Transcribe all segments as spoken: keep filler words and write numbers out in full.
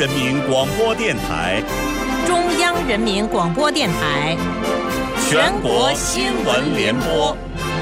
人民广播电台、 中央人民广播电台全国新闻联播。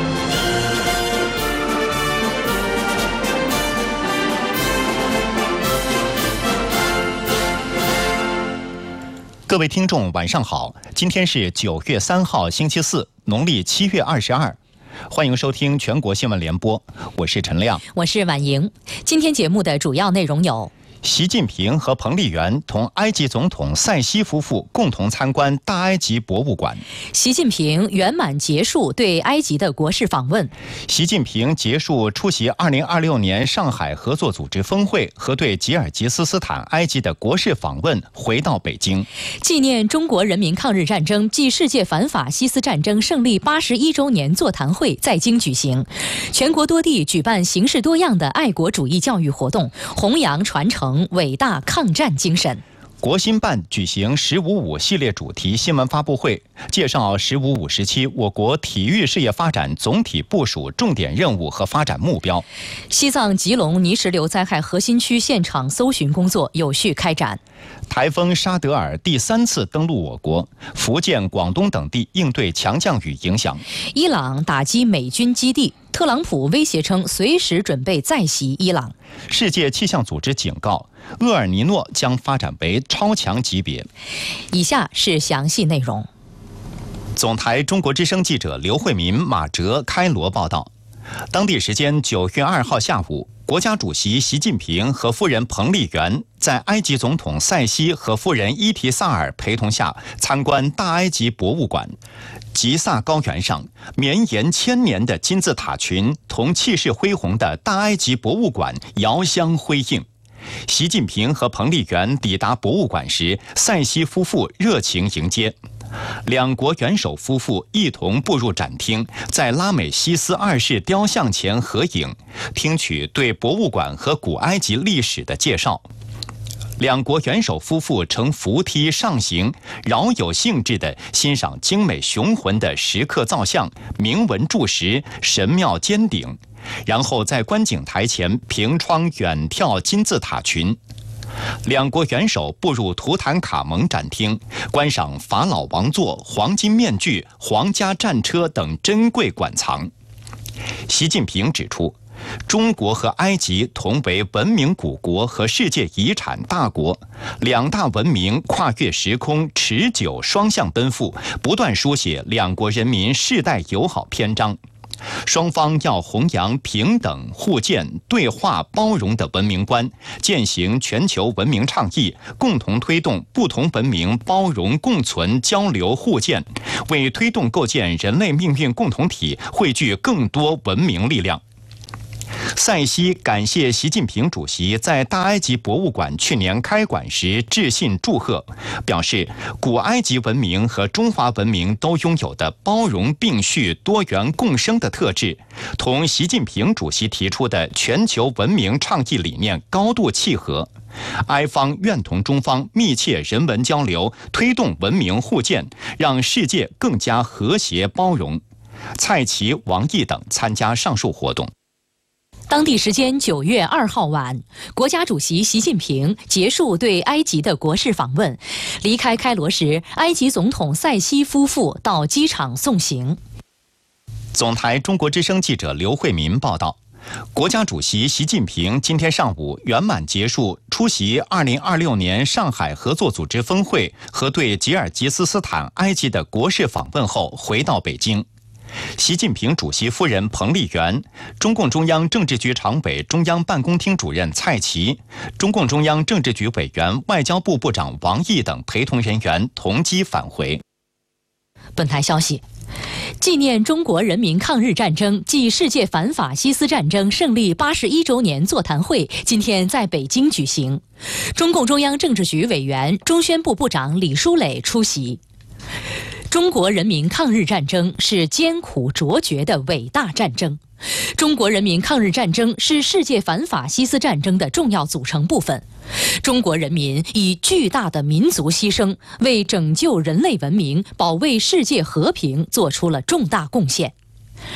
各位听众，晚上好！今天是九月三号，星期四，农历七月二十二。欢迎收听全国新闻联播，我是陈亮， 我是婉莹。今天节目的主要内容有： 习近平和彭丽媛同埃及总统塞西夫妇共同参观大埃及博物馆。 习近平圆满结束对埃及的国事访问。 习近平结束出席二零二六年上海合作组织峰会和对吉尔吉斯斯坦、埃及的国事访问，回到北京。 纪念中国人民抗日战争暨世界反法西斯战争胜利八十一周年座谈会在京举行，全国多地举办形式多样的爱国主义教育活动，弘扬传承伟大抗战精神。 国新办举行“十五五”系列主题新闻发布会，介绍“十五五”时期我国体育事业发展总体部署、重点任务和发展目标。 西藏吉隆泥石流灾害核心区现场搜寻工作有序开展。 台风沙德尔第三次登陆我国，福建、广东等地应对强降雨影响。 伊朗打击美军基地，特朗普威胁称随时准备再袭伊朗。 世界气象组织警告，厄尔尼诺将发展为超强级别。 以下是详细内容。 总台中国之声记者刘慧民、马哲开罗报道，当地时间九月二号下午，国家主席习近平和夫人彭丽媛在埃及总统塞西和夫人伊提萨尔陪同下参观大埃及博物馆。吉萨高原上，绵延千年的金字塔群同气势恢宏的大埃及博物馆遥相辉映。习近平和彭丽媛抵达博物馆时，塞西夫妇热情迎接。两国元首夫妇一同步入展厅，在拉美西斯二世雕像前合影，听取对博物馆和古埃及历史的介绍。两国元首夫妇乘扶梯上行，饶有兴致地欣赏精美雄浑的石刻造像、铭文柱石、神庙尖顶，然后在观景台前凭窗远眺金字塔群。两国元首步入图坦卡蒙展厅，观赏法老王座、黄金面具、皇家战车等珍贵馆藏。习近平指出，中国和埃及同为文明古国和世界遗产大国，两大文明跨越时空，持久双向奔赴，不断书写两国人民世代友好篇章。双方要弘扬平等、互鉴、对话、包容的文明观，践行全球文明倡议，共同推动不同文明包容共存、交流互鉴，为推动构建人类命运共同体汇聚更多文明力量。塞西感谢习近平主席在大埃及博物馆去年开馆时致信祝贺，表示古埃及文明和中华文明都拥有的包容并蓄、多元共生的特质，同习近平主席提出的全球文明倡议理念高度契合。埃方愿同中方密切人文交流，推动文明互鉴，让世界更加和谐包容。蔡奇、王毅等参加上述活动。 当地时间九月二号晚，国家主席习近平结束对埃及的国事访问，离开开罗时，埃及总统塞西夫妇到机场送行。 总台中国之声记者刘慧民报道，国家主席习近平今天上午圆满结束出席二零二六年上海合作组织峰会和对吉尔吉斯斯坦、埃及的国事访问后，回到北京。习近平主席夫人彭丽媛、中共中央政治局常委、中央办公厅主任蔡奇、中共中央政治局委员、外交部部长王毅等陪同人员同机返回。 本台消息，纪念中国人民抗日战争暨世界反法西斯战争胜利八十一周年座谈会今天在北京举行，中共中央政治局委员、中宣部部长李书磊出席。中国人民抗日战争是艰苦卓绝的伟大战争，中国人民抗日战争是世界反法西斯战争的重要组成部分。中国人民以巨大的民族牺牲，为拯救人类文明、保卫世界和平做出了重大贡献。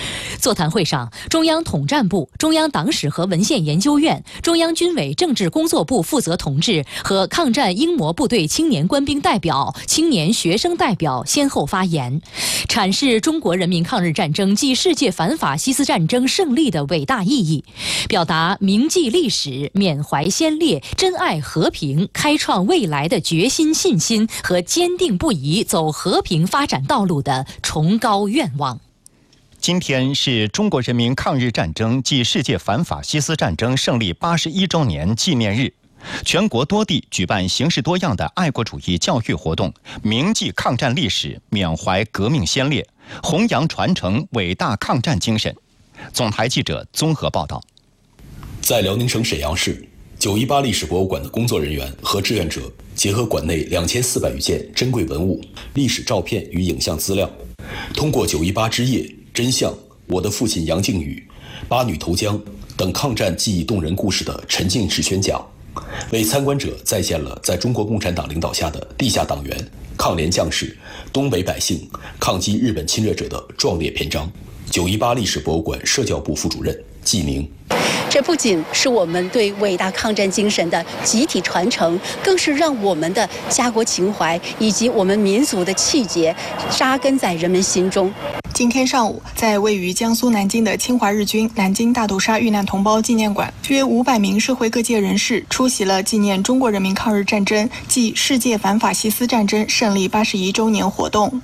座谈会上，中央统战部、中央党史和文献研究院、中央军委政治工作部负责同志和抗战英模部队青年官兵代表、青年学生代表先后发言，阐释中国人民抗日战争暨世界反法西斯战争胜利的伟大意义，表达铭记历史、缅怀先烈、珍爱和平、开创未来的决心、信心和坚定不移走和平发展道路的崇高愿望。 今天是中国人民抗日战争暨世界反法西斯战争胜利八十一周年纪念日，全国多地举办形式多样的爱国主义教育活动，铭记抗战历史，缅怀革命先烈，弘扬传承伟大抗战精神。总台记者综合报道。 在辽宁省沈阳市九一八历史博物馆的工作人员和志愿者，结合馆内两千四百余件珍贵文物、历史照片与影像资料，通过九一八之夜、真相、我的父亲杨靖宇、八女投江等抗战记忆动人故事的沉浸式宣讲，为参观者再现了在中国共产党领导下的地下党员、抗联将士、东北百姓抗击日本侵略者的壮烈篇章。九一八历史博物馆社教部副主任纪明。 这不仅是我们对伟大抗战精神的集体传承，更是让我们的家国情怀以及我们民族的气节扎根在人们心中。 今天上午，在位于江苏南京的侵华日军南京大屠杀遇难同胞纪念馆，约五百名社会各界人士出席了纪念中国人民抗日战争暨世界反法西斯战争胜利八十一周年活动。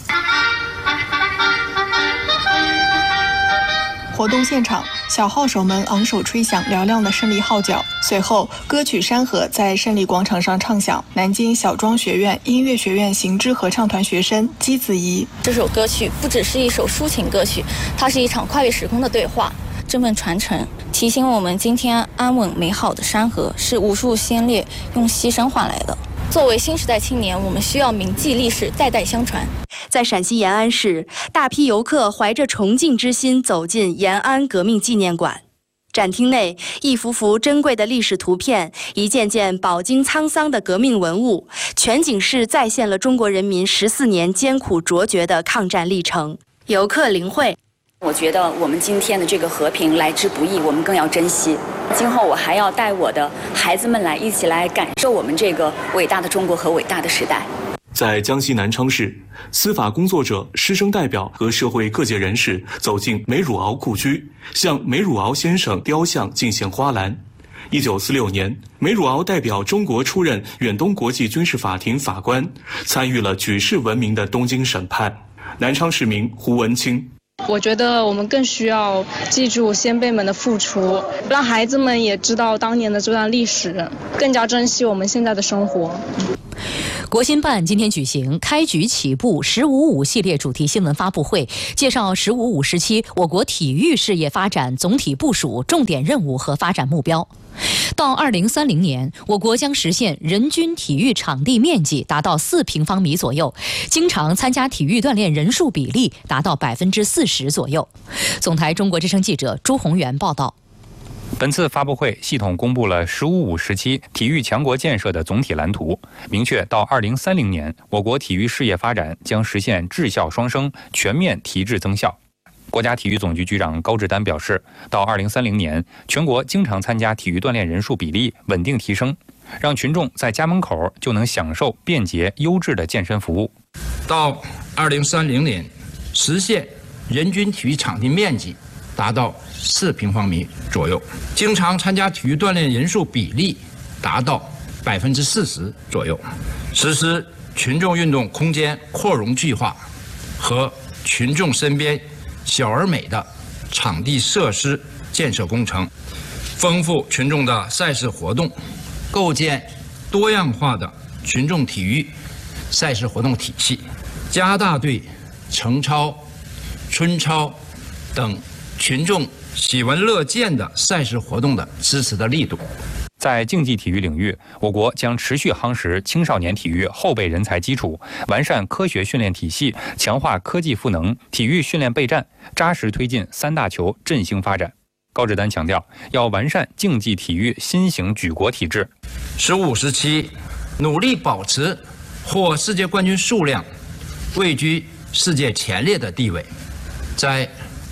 活动现场，小号手们昂首吹响嘹亮的胜利号角。随后，歌曲《山河》在胜利广场上唱响。南京小庄学院音乐学院行知合唱团学生姬子怡： 这首歌曲不只是一首抒情歌曲，它是一场跨越时空的对话。这份传承提醒我们，今天安稳美好的山河是无数先烈用牺牲换来的。作为新时代青年，我们需要铭记历史，代代相传。 在陕西延安市，大批游客怀着崇敬之心走进延安革命纪念馆。展厅内，一幅幅珍贵的历史图片，一件件饱经沧桑的革命文物，全景式再现了中国人民十四年艰苦卓绝的抗战历程。游客林慧： 我觉得我们今天的这个和平来之不易，我们更要珍惜。今后我还要带我的孩子们来一起来感受我们这个伟大的中国和伟大的时代。 在江西南昌市，司法工作者、师生代表和社会各界人士走进梅汝敖故居，向梅汝敖先生雕像敬献花篮。一九四六年，梅汝敖代表中国出任远东国际军事法庭法官，参与了举世闻名的东京审判。南昌市民胡文清： 我觉得我们更需要记住先辈们的付出，让孩子们也知道当年的这段历史，更加珍惜我们现在的生活。 国新办今天举行开局起步十五五系列主题新闻发布会，介绍十五五时期我国体育事业发展总体部署、重点任务和发展目标。到二零三零年，我国将实现人均体育场地面积达到四平方米左右，经常参加体育锻炼人数比例达到百分之四十左右。总台中国之声记者朱宏元报道。 本次发布会系统公布了“十五五”时期体育强国建设的总体蓝图，明确到二零三零年，我国体育事业发展将实现质效双升，全面提质增效。国家体育总局局长高志丹表示，到二零三零年，全国经常参加体育锻炼人数比例稳定提升，让群众在家门口就能享受便捷优质的健身服务。 到二零三零年，实现人均体育场地面积达到四平方米左右，经常参加体育锻炼人数比例达到百分之四十左右，实施群众运动空间扩容计划和群众身边小而美的场地设施建设工程，丰富群众的赛事活动，构建多样化的群众体育赛事活动体系，加大对程超、春超等群众喜闻乐见的赛事活动的支持的力度。 在竞技体育领域，我国将持续夯实青少年体育后备人才基础，完善科学训练体系，强化科技赋能，体育训练备战，扎实推进三大球振兴发展。高志丹强调，要完善竞技体育新型举国体制。 十五时期，努力保持获世界冠军数量位居世界前列的地位，在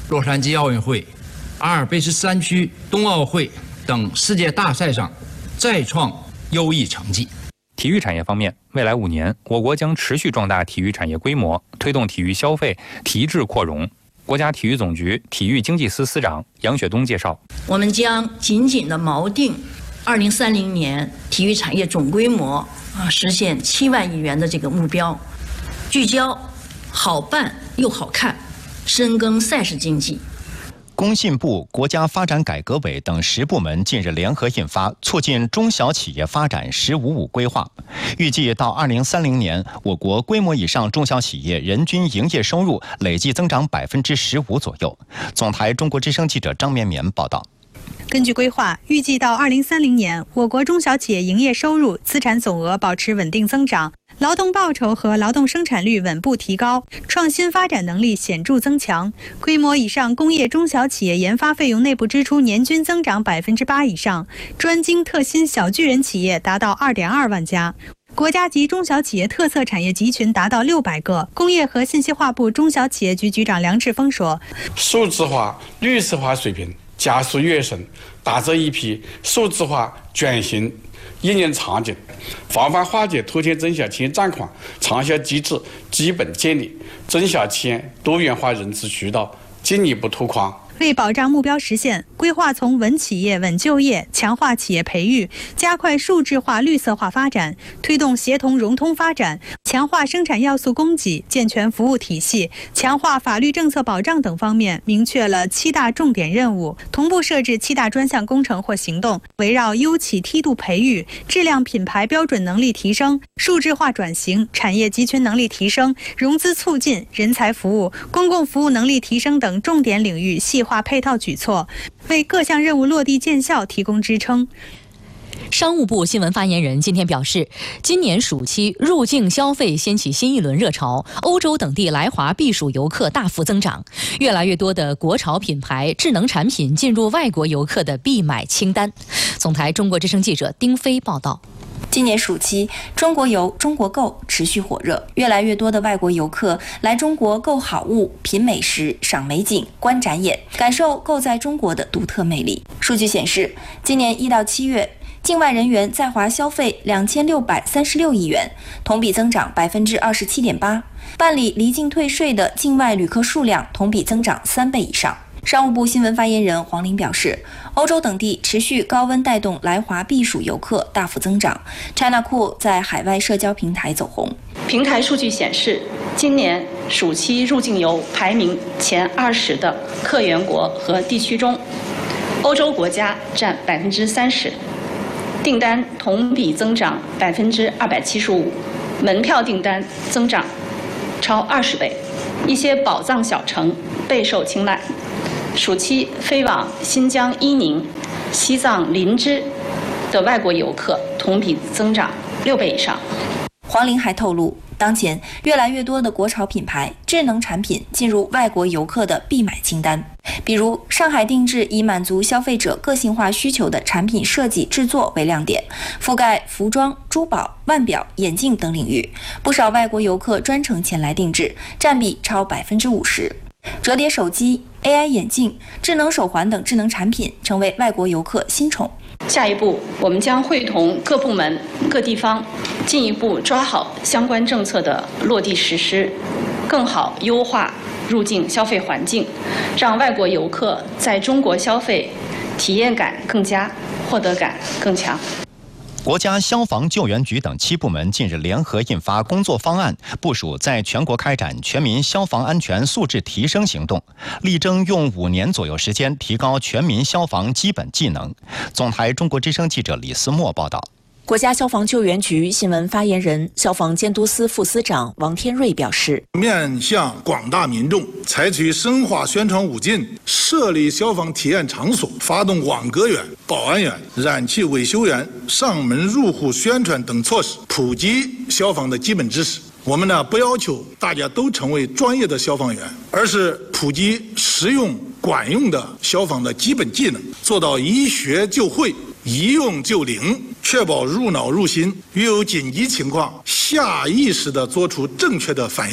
洛杉矶奥运会、阿尔卑斯山区冬奥会等世界大赛上再创优异成绩。 体育产业方面，未来五年，我国将持续壮大体育产业规模，推动体育消费提质扩容。国家体育总局体育经济司司长杨雪东介绍， 我们将紧紧地锚定二零三零年体育产业总规模啊实现七万亿元的这个目标，聚焦好办又好看，深耕赛事经济。 工信部、国家发展改革委等十部门近日联合印发《促进中小企业发展“十五五”规划》，预计到二零三零年，我国规模以上中小企业人均营业收入累计增长百分之十五左右。总台中国之声记者张绵绵报道。 根据规划，预计到二零三零年，我国中小企业营业收入、资产总额保持稳定增长，劳动报酬和劳动生产率稳步提高，创新发展能力显著增强。规模以上工业中小企业研发费用内部支出年均增长百分之八以上，专精特新小巨人企业达到二点二万家。国家级中小企业特色产业集群达到六百个。工业和信息化部中小企业局局长梁志峰说：“ 数字化、绿色化水平加速跃升，打造一批数字化转型应用场景，防范化解拖欠中小企业账款长效机制基本建立，中小企业多元化融资渠道进一步拓宽。” 为保障目标实现，规划从稳企业、稳就业，强化企业培育，加快数字化、绿色化发展，推动协同融通发展，强化生产要素供给，健全服务体系，强化法律政策保障等方面，明确了七大重点任务，同步设置七大专项工程或行动，围绕优企梯度培育、质量品牌标准能力提升、数字化转型、产业集群能力提升、融资促进、人才服务、公共服务能力提升等重点领域细化配套举措，为各项任务落地见效提供支撑。 商务部新闻发言人今天表示，今年暑期入境消费掀起新一轮热潮，欧洲等地来华避暑游客大幅增长，越来越多的国潮品牌、智能产品进入外国游客的必买清单。总台中国之声记者丁飞报道。 今年暑期，中国游、中国购持续火热，越来越多的外国游客来中国购好物、品美食、赏美景、观展演，感受购在中国的独特魅力。数据显示，今年一到七月，境外人员在华消费两千六百三十六亿元，同比增长百分之二十七点八，办理离境退税的境外旅客数量同比增长三倍以上。商务部新闻发言人黄玲表示，欧洲等地持续高温带动来华避暑游客大幅增长 ，China Cool 在海外社交平台走红。 平台数据显示，今年暑期入境游排名前二十的客源国和地区中，欧洲国家占百分之三十，订单同比增长百分之二百七十五，门票订单增长超二十倍，一些宝藏小城备受青睐。暑期飞往新疆伊宁、西藏林芝的外国游客同比增长六倍以上。 黄玲还透露，当前越来越多的国潮品牌、智能产品进入外国游客的必买清单，比如上海定制以满足消费者个性化需求的产品设计制作为亮点，覆盖服装、珠宝、腕表、眼镜等领域，不少外国游客专程前来定制，占比超百分之五十。折叠手机、A I 眼镜、智能手环等智能产品成为外国游客新宠。 下一步，我们将会同各部门、各地方进一步抓好相关政策的落地实施，更好优化入境消费环境，让外国游客在中国消费体验感更佳，获得感更强。 国家消防救援局等七部门近日联合印发工作方案，部署在全国开展全民消防安全素质提升行动，力争用五年左右时间提高全民消防基本技能。总台中国之声记者李思墨报道。 国家消防救援局新闻发言人、消防监督司副司长王天瑞表示， 面向广大民众，采取深化宣传五禁，设立消防体验场所，发动网格员、保安员、燃气维修员上门入户宣传等措施，普及消防的基本知识。我们呢，不要求大家都成为专业的消防员，而是普及实用管用的消防的基本技能，做到一学就会，一用就灵，确保入脑入心，遇有紧急情况下意识地做出正确的反应。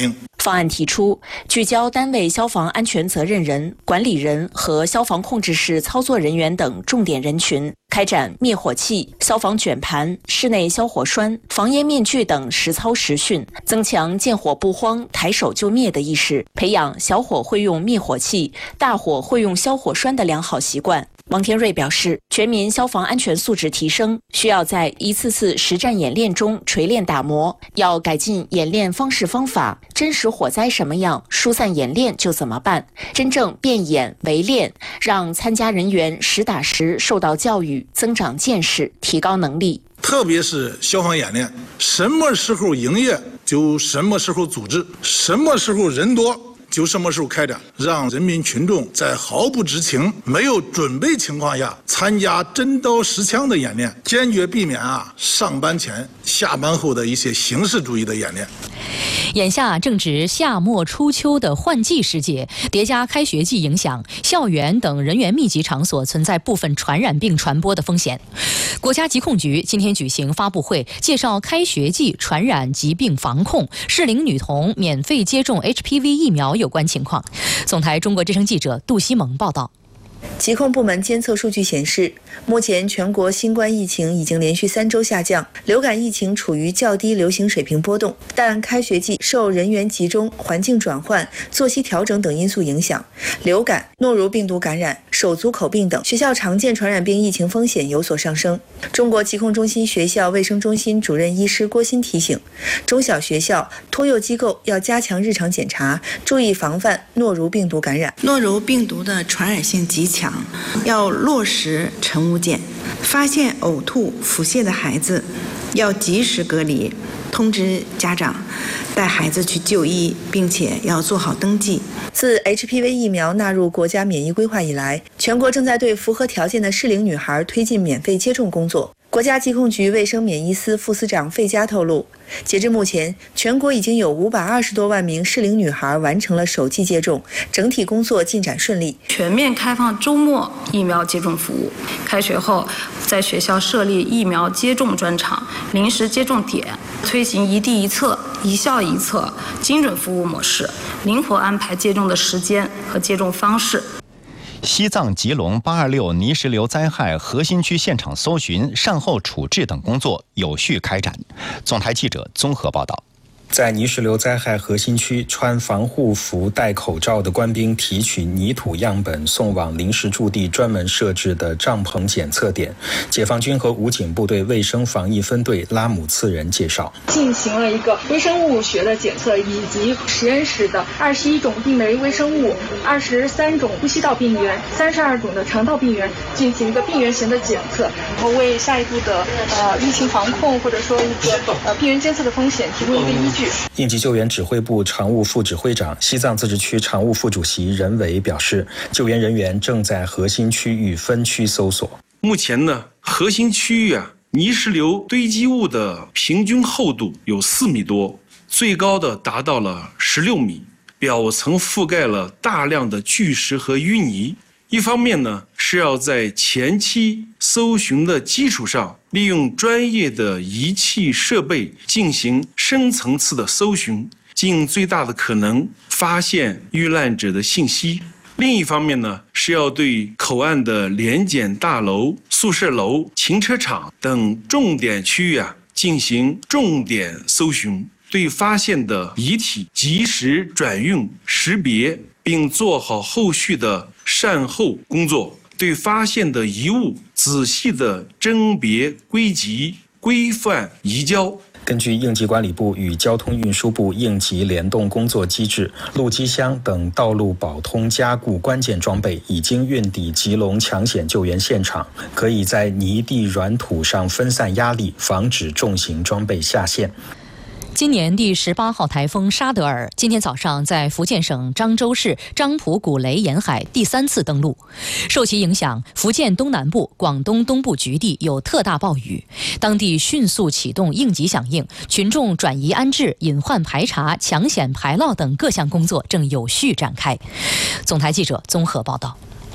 方案提出，聚焦单位消防安全责任人、管理人和消防控制室操作人员等重点人群，开展灭火器、消防卷盘、室内消火栓、防烟面具等实操实训，增强见火不慌、抬手就灭的意识，培养小火会用灭火器、大火会用消火栓的良好习惯。王天瑞表示，全民消防安全素质提升，需要在一次次实战演练中锤炼打磨，要改进演练方式方法，真实火灾什么样，疏散演练就怎么办，真正变演为练，让参加人员实打实受到教育，增长见识，提高能力。 特别是消防演练，什么时候营业就什么时候组织，什么时候人多就什么时候开展，让人民群众在毫不知情、没有准备情况下参加真刀实枪的演练，坚决避免啊上班前、下班后的一些形式主义的演练。 眼下正值夏末初秋的换季时节，叠加开学季影响，校园等人员密集场所存在部分传染病传播的风险。国家疾控局今天举行发布会，介绍开学季传染疾病防控、适龄女童免费接种 H P V 疫苗有关情况。总台中国之声记者杜西蒙报道。 疾控部门监测数据显示，目前全国新冠疫情已经连续三周下降，流感疫情处于较低流行水平波动。但开学季受人员集中、环境转换、作息调整等因素影响，流感、诺如病毒感染、手足口病等学校常见传染病疫情风险有所上升。中国疾控中心学校卫生中心主任医师郭鑫提醒，中小学校、托幼机构要加强日常检查，注意防范诺如病毒感染。 诺如病毒的传染性极强，要落实晨午检，发现呕吐、腹泻的孩子要及时隔离，通知家长带孩子去就医，并且要做好登记。 自 H P V 疫苗纳入国家免疫规划以来，全国正在对符合条件的适龄女孩推进免费接种工作。国家疾控局卫生免疫司副司长费佳透露，截至目前，全国已经有五百二十多万名适龄女孩完成了首剂接种，整体工作进展顺利。 全面开放周末疫苗接种服务，开学后在学校设立疫苗接种专场、临时接种点，推行一地一策、一校一策精准服务模式，灵活安排接种的时间和接种方式。 西藏吉隆八二六泥石流灾害核心区现场搜寻、善后处置等工作有序开展。总台记者综合报道。 在泥石流灾害核心区，穿防护服、戴口罩的官兵提取泥土样本，送往临时驻地专门设置的帐篷检测点。解放军和武警部队卫生防疫分队拉姆次仁介绍， 进行了一个微生物学的检测，以及实验室的二十一种病媒微生物、二十三种呼吸道病原、三十二种的肠道病原进行一个病原型的检测，然后为下一步的呃疫情防控或者说一个呃病原监测的风险提供一个依据。 应急救援指挥部常务副指挥长、西藏自治区常务副主席任伟表示，救援人员正在核心区域分区搜索。 目前呢，核心区域啊，泥石流堆积物的平均厚度有四米多，最高的达到了十六米，表层覆盖了大量的巨石和淤泥。一方面呢，是要在前期搜寻的基础上，利用专业的仪器设备进行深层次的搜寻，尽最大的可能发现遇难者的信息。另一方面呢，是要对口岸的联检大楼、宿舍楼、停车场等重点区域啊进行重点搜寻，对发现的遗体及时转运识别，并做好后续的善后工作，对发现的遗物仔细的甄别归集、规范移交。 根据应急管理部与交通运输部应急联动工作机制，路基箱等道路保通加固关键装备已经运抵吉隆抢险救援现场，可以在泥地软土上分散压力，防止重型装备下线。 今年第十八号台风沙德尔今天早上在福建省漳州市漳浦古雷沿海第三次登陆，受其影响，福建东南部、广东东部局地有特大暴雨，当地迅速启动应急响应，群众转移安置、隐患排查、抢险排涝等各项工作正有序展开。总台记者综合报道。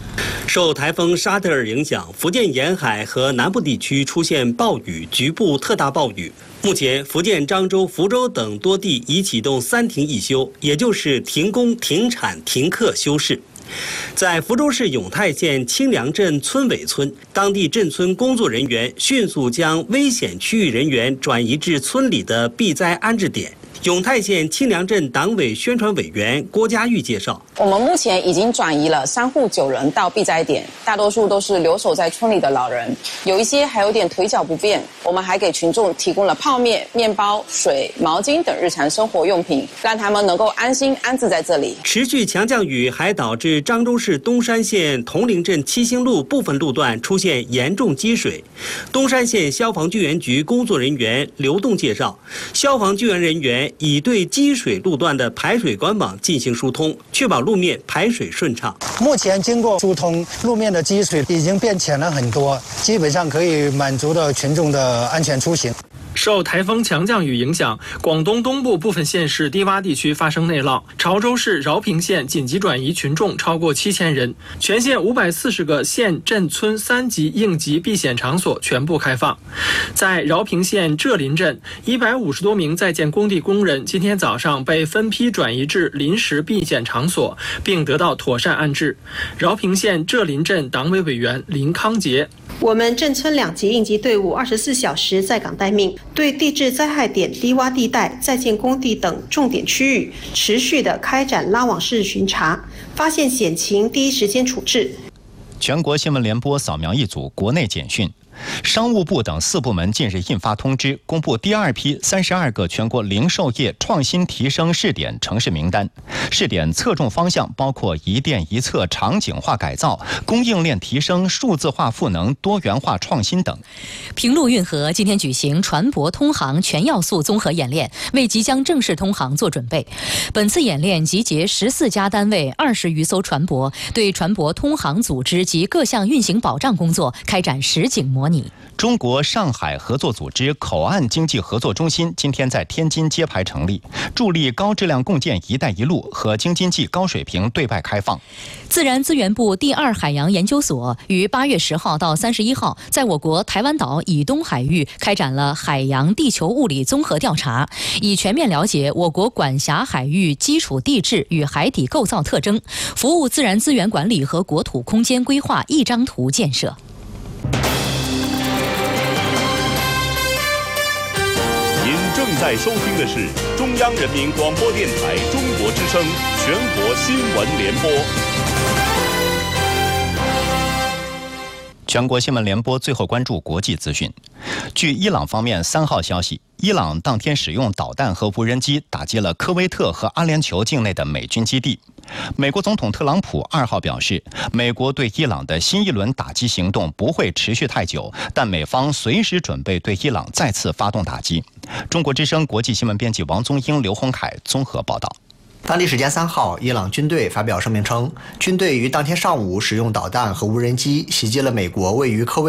受台风沙德尔影响，福建沿海和南部地区出现暴雨，局部特大暴雨。目前，福建漳州、福州等多地已启动三停一休，也就是停工、停产、停课休市。在福州市永泰县清凉镇村尾村，当地镇村工作人员迅速将危险区域人员转移至村里的避灾安置点。永泰县清凉镇党委宣传委员郭家玉介绍， 我们目前已经转移了三户九人到避灾点，大多数都是留守在村里的老人，有一些还有点腿脚不便。我们还给群众提供了泡面、面包、水、毛巾等日常生活用品，让他们能够安心安置在这里。 持续强降雨还导致漳州市东山县铜陵镇七星路部分路段出现严重积水。东山县消防救援局工作人员刘栋介绍，消防救援人员已对积水路段的排水管网进行疏通，确保路面排水顺畅。 目前经过疏通，路面的积水已经变浅了很多，基本上可以满足了群众的安全出行。 受台风强降雨影响，广东东部部分县市低洼地区发生内涝，潮州市饶平县紧急转移群众超过七千人，全县五百四十个县镇村三级应急避险场所全部开放。在饶平县浙林镇，一百五十多名在建工地工人今天早上被分批转移至临时避险场所，并得到妥善安置。饶平县浙林镇党委委员林康杰。 我们镇村两级应急队伍二十四小时在岗待命，对地质灾害点、低洼地带、在建工地等重点区域持续的开展拉网式巡查，发现险情第一时间处置。 全国新闻联播扫描一组国内简讯。商务部等四部门近日印发通知，公布第二批三十二个全国零售业创新提升试点城市名单。试点侧重方向包括一店一策场景化改造、供应链提升、数字化赋能、多元化创新等。 平陆运河今天举行船舶通航全要素综合演练，为即将正式通航做准备。本次演练集结十四家单位、二十余艘船舶，对船舶通航组织及各项运行保障工作开展实景模拟。 中国上海合作组织口岸经济合作中心今天在天津揭牌成立，助力高质量共建“一带一路”和京津冀高水平对外开放。 自然资源部第二海洋研究所于八月十号到三十一号在我国台湾岛以东海域开展了海洋地球物理综合调查，以全面了解我国管辖海域基础地质与海底构造特征，服务自然资源管理和国土空间规划一张图建设。 正在收听的是中央人民广播电台中国之声全国新闻联播。 全国新闻联播最后关注国际资讯。据伊朗方面三号消息，伊朗当天使用导弹和无人机打击了科威特和阿联酋境内的美军基地。美国总统特朗普二号表示，美国对伊朗的新一轮打击行动不会持续太久，但美方随时准备对伊朗再次发动打击。中国之声国际新闻编辑王宗英、刘洪凯综合报道。 当地时间三号，伊朗军队发表声明称，军队于当天上午使用导弹和无人机袭击了美国位于科威